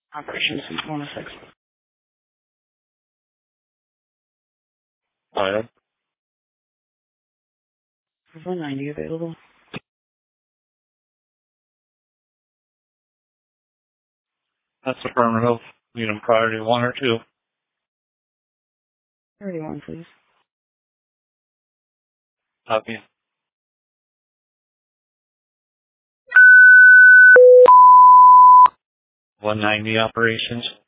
Operations Suite 106. Alright, Is 190 available? that's affirmative. Need them priority 1 or 2. 31, please. Copy. 190 operations.